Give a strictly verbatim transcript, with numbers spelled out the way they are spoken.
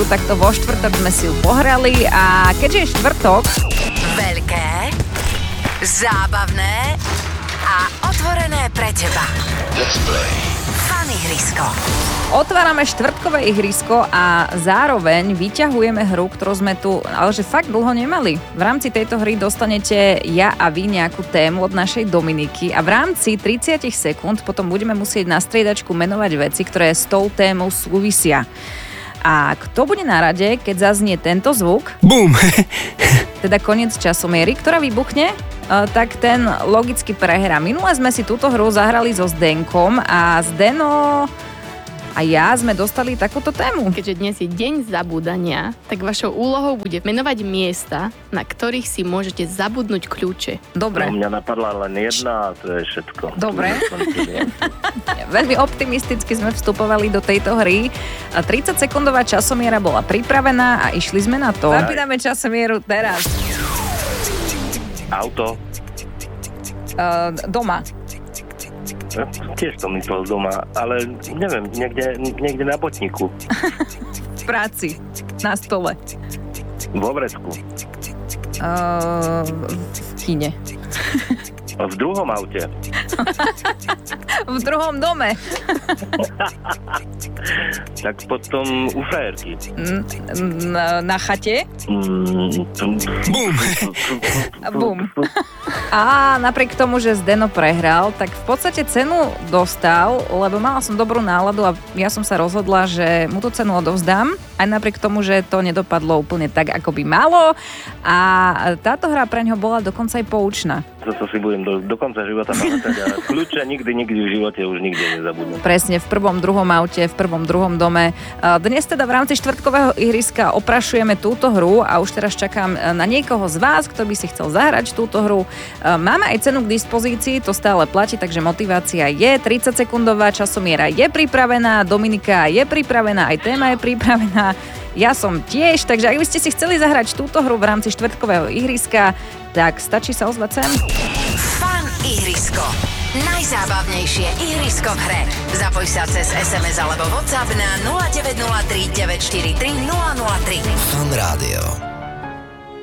takto vo štvrtok sme si ju pohrali a keďže je štvrtok... Veľké, zábavné a otvorené pre teba. Let's play. Fun ihrisko. Otvárame štvrtkové ihrisko a zároveň vyťahujeme hru, ktorú sme tu, ale že fakt dlho nemali. V rámci tejto hry dostanete ja a vy nejakú tému od našej Dominiky a v rámci tridsať sekúnd potom budeme musieť na striedačku menovať veci, ktoré s tou témou súvisia. A kto bude na rade, keď zaznie tento zvuk? Bum! Teda koniec časomiery, ktorá vybuchne, tak ten logicky prehrá. Minule sme si túto hru zahrali so Zdenkom a Zdeno a ja sme dostali takúto tému. Keďže dnes je deň zabúdania, tak vašou úlohou bude menovať miesta, na ktorých si môžete zabudnúť kľúče. Dobre. No, mňa napadla len jedna a to je všetko. Dobre. Veľmi optimisticky sme vstupovali do tejto hry. tridsať-sekundová časomiera bola pripravená a išli sme na to. Zapíname časomieru teraz. Auto. Uh, doma. Tiež som myslel doma, ale neviem, niekde, niekde na botníku. V práci. Na stole. Vo vrecku. Uh, v kine. V druhom aute. V druhom dome. Tak potom u frajerky. Na, na chate. Bum! Bum. A napriek tomu, že Zdeno prehral, tak v podstate cenu dostal, lebo mala som dobrú náladu a ja som sa rozhodla, že mu tú cenu odovzdám, aj napriek tomu, že to nedopadlo úplne tak, ako by malo. A táto hra pre ňoho bola dokonca aj poučná. Toto si budem do, do konca života pamätať a kľúče nikdy, nikdy v živote už nikdy nezabudnem. Presne, v prvom, druhom aute, v prvom, druhom dome. Dnes teda v rámci štvrtkového ihriska oprašujeme túto hru a už teraz čakám na niekoho z vás, kto by si chcel zahrať túto hru. Máme aj cenu k dispozícii, to stále platí, takže motivácia je. tridsať-sekundová časomiera je pripravená, Dominika je pripravená, aj téma je pripravená. Ja som tiež, takže ak by ste si chceli zahrať túto hru v rámci štvrtkového ihriska, tak stačí sa ozvať sem. Fun ihrisko. Najzábavnejšie ihrisko v hre. Zapoj sa cez es em es alebo WhatsApp na nula deväť nula tri deväť štyri tri nula nula tri. Fun Rádio.